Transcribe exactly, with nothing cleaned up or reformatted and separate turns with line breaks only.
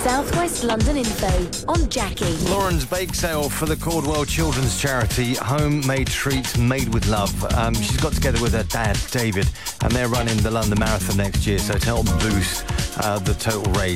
South West London Info on Jackie.
Lauren's bake sale for the Caldwell Children's Charity, homemade treats made with love. Um, she's got together with her dad, David, and they're running the London Marathon next year, so to help boost uh, the total race.